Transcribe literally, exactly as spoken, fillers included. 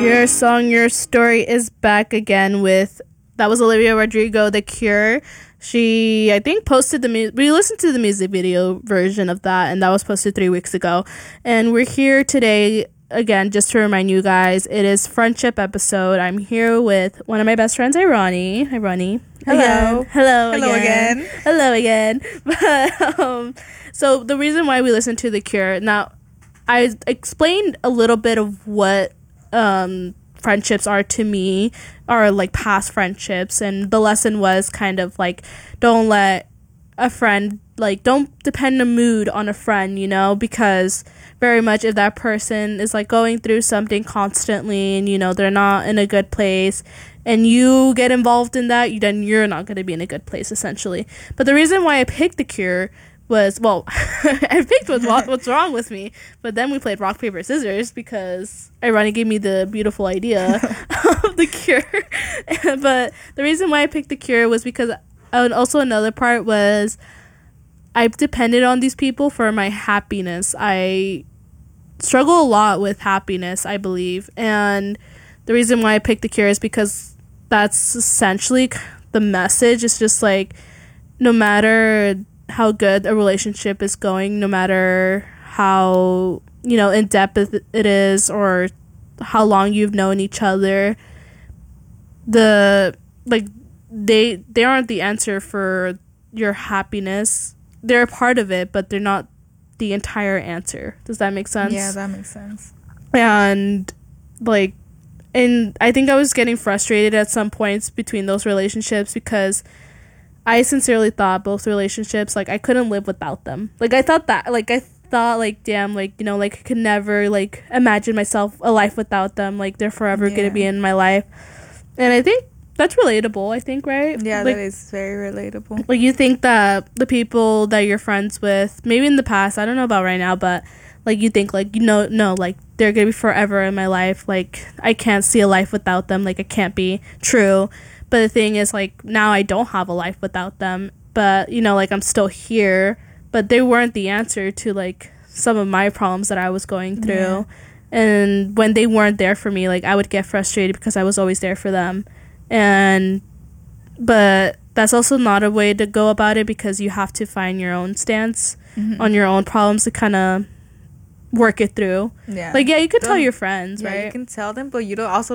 Your Song, Your Story is back again with, that was Olivia Rodrigo, The Cure. She, I think, posted the, mu- we listened to the music video version of that, and that was posted three weeks ago. And we're here today, again, just to remind you guys, it is Friendship episode. I'm here with one of my best friends, Irani. Hi, Ronnie. Hello. Again. Hello, Hello again. again. Hello again. But, um, so the reason why we listen to The Cure, now, I explained a little bit of what um friendships are to me, or like past friendships, and the lesson was kind of like, don't let a friend, like, don't depend a mood on a friend, you know, because very much if that person is like going through something constantly and, you know, they're not in a good place and you get involved in that, then you're not going to be in a good place, essentially. But the reason why I picked The Cure was, well, I picked what's, what's wrong with me, but then we played rock, paper, scissors because Irani gave me the beautiful idea of The Cure. But the reason why I picked The Cure was because, and also another part was, I've depended on these people for my happiness. I struggle a lot with happiness, I believe, and the reason why I picked The Cure is because that's essentially the message. It's just like, no matter how good a relationship is going, no matter how, you know, in depth it is or how long you've known each other, the like they they aren't the answer for your happiness. They're a part of it, but they're not the entire answer. Does that make sense? Yeah, that makes sense. And like, and I think I was getting frustrated at some points between those relationships because I sincerely thought both relationships, like, I couldn't live without them. Like, I thought that, like, I thought, like, damn, like, you know, like, I could never, like, imagine myself a life without them. Like, they're forever Yeah. going to be in my life. And I think that's relatable, I think, right? Yeah, like, that is very relatable. Like, you think that the people that you're friends with, maybe in the past, I don't know about right now, but, like, you think, like, you know, no, like, they're going to be forever in my life. Like, I can't see a life without them. Like, it can't be true. But the thing is, like, now I don't have a life without them. But, you know, like, I'm still here. But they weren't the answer to, like, some of my problems that I was going through. Yeah. And when they weren't there for me, like, I would get frustrated because I was always there for them. And, but that's also not a way to go about it because you have to find your own stance mm-hmm. on your own problems to kind of work it through. Yeah. Like, yeah, you could don't, tell your friends, yeah, right? You can tell them, but you don't also